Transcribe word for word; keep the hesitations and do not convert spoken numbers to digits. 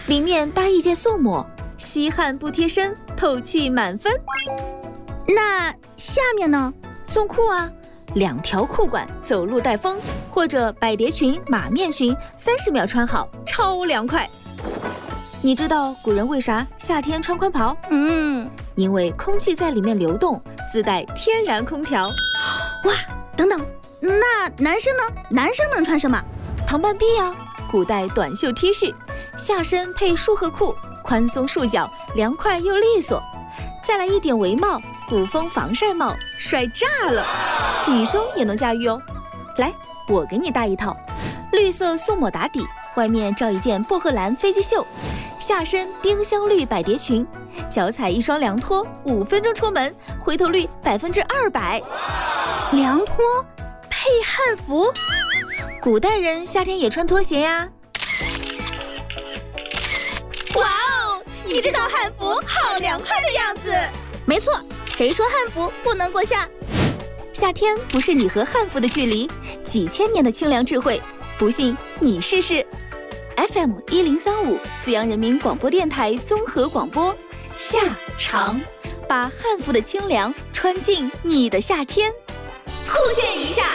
里面搭一件素抹，吸汗不贴身，透气满分。 那下面呢？ 送裤啊，两条裤管，走路带风，或者百蝶裙、马面裙，三十秒穿好，超凉快。你知道古人为啥夏天穿宽袍？ 嗯， 因为空气在里面流动，自带天然空调。 哇，等等，那男生呢？男生能穿什么？ 唐半臂啊，古代短袖 T 恤，下身配束合裤，宽松束脚，凉快又利索。再来一顶围帽，古风防晒帽，帅炸了！女生也能驾驭哦。来，我给你搭一套，绿色素抹打底，外面罩一件薄荷蓝飞机袖，下身丁香绿百蝶裙，脚踩一双凉拖，五分钟出门，回头率百分之二百。 凉拖配汉服， 古代人夏天也穿拖鞋呀。 哇哦，你这套汉服好凉快的样子。没错，谁说汉服不能过夏？ 夏天不是你和汉服的距离，几千年的清凉智慧，不信你试试。F M 一零三五，资阳人民广播电台综合广播，夏长，把汉服的清凉穿进你的夏天， 酷炫一下。